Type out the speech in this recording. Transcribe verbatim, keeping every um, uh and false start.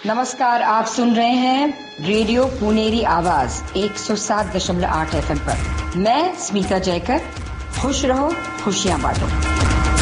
नमस्कार, आप सुन रहे हैं रेडियो पुनेरी आवाज एक सौ सात दशमलव आठ एफ एम पर। मैं स्मिता जयकर। खुश रहो, खुशियां बांटो।